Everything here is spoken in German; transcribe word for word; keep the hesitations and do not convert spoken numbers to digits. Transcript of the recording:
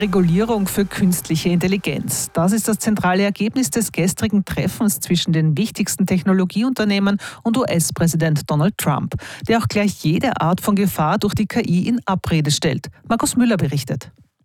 Regulierung für künstliche Intelligenz. Das ist das zentrale Ergebnis des gestrigen Treffens zwischen den wichtigsten Technologieunternehmen und U S-Präsident Donald Trump, der auch gleich jede Art von Gefahr durch die K I in Abrede stellt. Markus Müller berichtet.